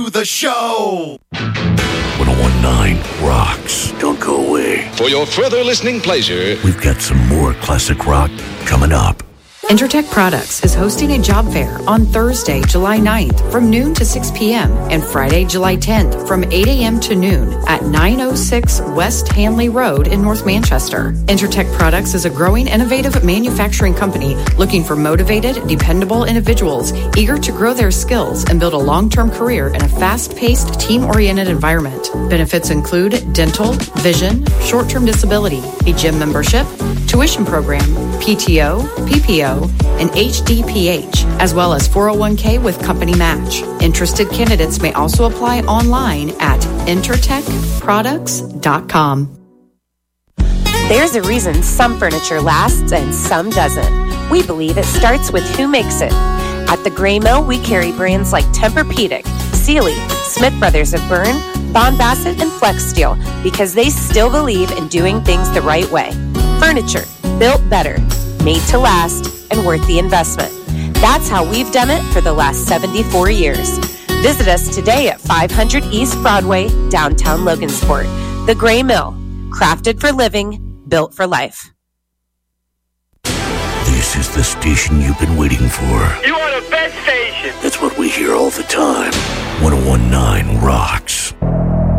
The show. 1019 rocks. Don't go away. For your further listening pleasure, we've got some more classic rock coming up. Intertech Products is hosting a job fair on Thursday, July 9th from noon to 6 p.m. and Friday, July 10th from 8 a.m. to noon at 906 West Hanley Road in North Manchester. Intertech Products is a growing, innovative manufacturing company looking for motivated, dependable individuals eager to grow their skills and build a long-term career in a fast-paced, team-oriented environment. Benefits include dental, vision, short-term disability, a gym membership, tuition program, PTO, PPO, and HDPH, as well as 401k with company match. Interested candidates may also apply online at intertechproducts.com. There's a reason some furniture lasts and some doesn't. We believe it starts with who makes it. At the Gray Mill, we carry brands like Tempur-Pedic, Sealy, Smith Brothers of Bern, Bond Bassett, and Flex Steel because they still believe in doing things the right way. Furniture built better, made to last, and worth the investment. That's how we've done it for the last 74 years. Visit us today at 500 East Broadway, downtown Logansport. The Gray Mill, crafted for living, built for life. This is the station you've been waiting for. You are the best station. That's what we hear all the time. 1019 rocks.